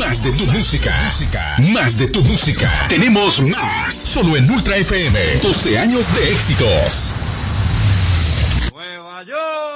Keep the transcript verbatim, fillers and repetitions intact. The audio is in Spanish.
Más de tu música. Más de tu música. Tenemos más. Solo en Ultra F M. doce años de éxitos. Nueva York.